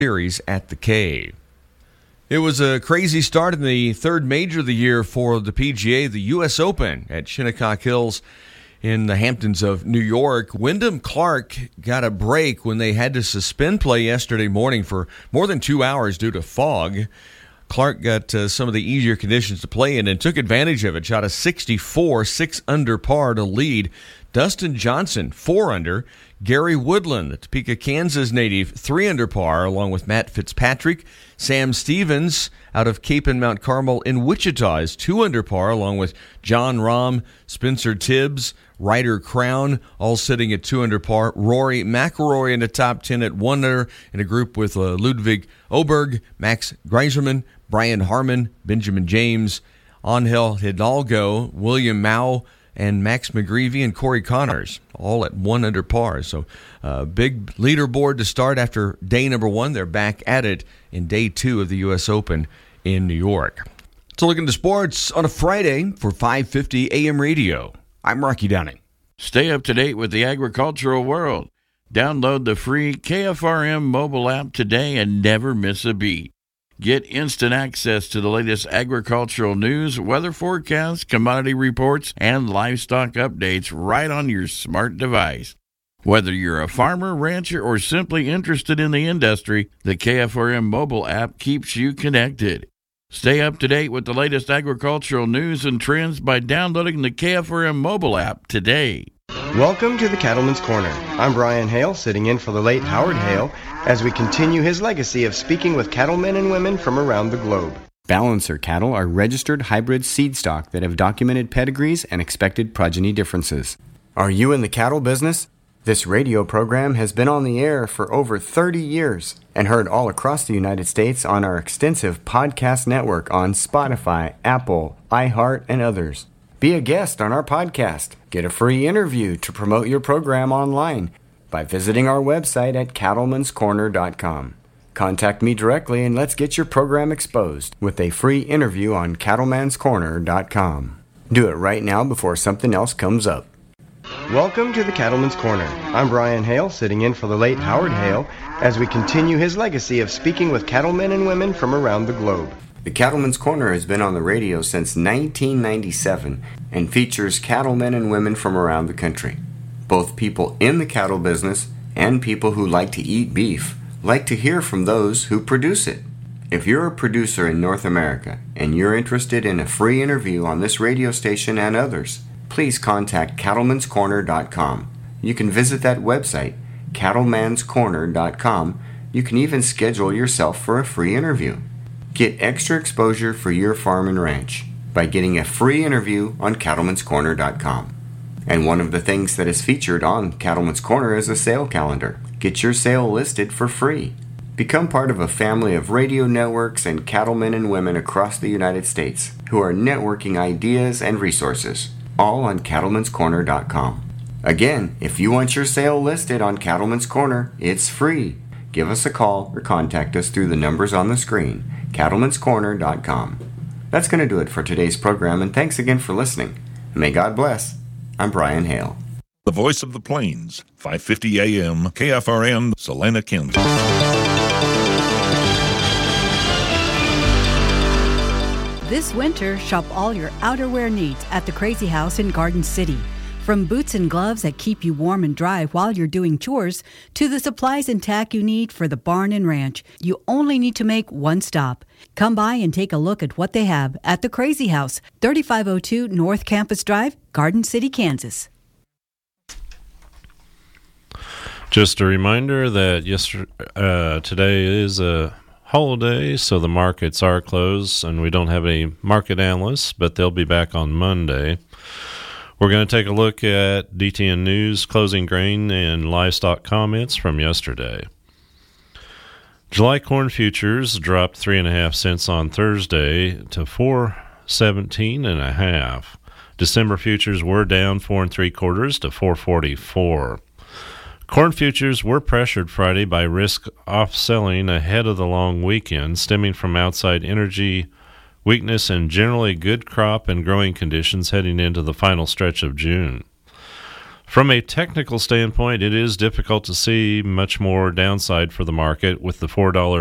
Series at the K. It was a crazy start in the third major of the year for the PGA, the U.S. Open at Shinnecock Hills in the Hamptons of New York. Wyndham Clark got a break when they had to suspend play yesterday morning for more than 2 hours due to fog. Clark got some of the easier conditions to play in and took advantage of it. Shot a 64, 6 under par to lead. Dustin Johnson, 4 under. Gary Woodland, the Topeka, Kansas native, 3 under par, along with Matt Fitzpatrick. Sam Stevens, out of Cape and Mount Carmel in Wichita, is 2 under par, along with John Rahm, Spencer Tibbs, Ryder Crown, all sitting at 2 under par. Rory McIlroy in the top 10 at 1 under, in a group with Ludwig Oberg, Max Greiserman, Brian Harmon, Benjamin James, Angel Hidalgo, William Mao, and Max McGreevy and Corey Connors, all at 1 under par. So big leaderboard to start after day number 1. They're back at it in day 2 of the U.S. Open in New York. So look into sports on a Friday for 550 AM radio. I'm Rocky Downing. Stay up to date with the agricultural world. Download the free KFRM mobile app today and never miss a beat. Get instant access to the latest agricultural news, weather forecasts, commodity reports, and livestock updates right on your smart device. Whether you're a farmer, rancher, or simply interested in the industry, the KFRM mobile app keeps you connected. Stay up to date with the latest agricultural news and trends by downloading the KFRM mobile app today. Welcome to the Cattleman's Corner. I'm Brian Hale, sitting in for the late Howard Hale, as we continue his legacy of speaking with cattlemen and women from around the globe. Balancer cattle are registered hybrid seed stock that have documented pedigrees and expected progeny differences. Are you in the cattle business? This radio program has been on the air for over 30 years and heard all across the United States on our extensive podcast network on Spotify, Apple, iHeart, and others. Be a guest on our podcast. Get a free interview to promote your program online by visiting our website at cattlemanscorner.com. Contact me directly and let's get your program exposed with a free interview on cattlemanscorner.com. Do it right now before something else comes up. Welcome to the Cattleman's Corner. I'm Brian Hale, sitting in for the late Howard Hale, as we continue his legacy of speaking with cattlemen and women from around the globe. The Cattleman's Corner has been on the radio since 1997 and features cattlemen and women from around the country. Both people in the cattle business and people who like to eat beef like to hear from those who produce it. If you're a producer in North America and you're interested in a free interview on this radio station and others, please contact cattlemanscorner.com. You can visit that website, cattlemanscorner.com. You can even schedule yourself for a free interview. Get extra exposure for your farm and ranch by getting a free interview on cattlemanscorner.com. And one of the things that is featured on Cattleman's Corner is a sale calendar. Get your sale listed for free. Become part of a family of radio networks and cattlemen and women across the United States who are networking ideas and resources, all on cattlemanscorner.com. Again, if you want your sale listed on Cattleman's Corner, it's free. Give us a call or contact us through the numbers on the screen, cattlemanscorner.com. That's going to do it for today's program, and thanks again for listening. May God bless. I'm Brian Hale. The Voice of the Plains, 550 AM, KFRN, Salina, Kansas. This winter, shop all your outerwear needs at the Crazy House in Garden City. From boots and gloves that keep you warm and dry while you're doing chores, to the supplies and tack you need for the barn and ranch, you only need to make one stop. Come by and take a look at what they have at the Crazy House, 3502 North Campus Drive, Garden City, Kansas. Just a reminder that today is a holiday, so the markets are closed, and we don't have any market analysts, but they'll be back on Monday. We're going to take a look at DTN News closing grain and livestock comments from yesterday. July corn futures dropped 3.5 cents on Thursday to $4.17.5. December futures were down 4 3/4 to $4.44. Corn futures were pressured Friday by risk off-selling ahead of the long weekend, stemming from outside energy weakness and generally good crop and growing conditions heading into the final stretch of June. From a technical standpoint, it is difficult to see much more downside for the market with the $4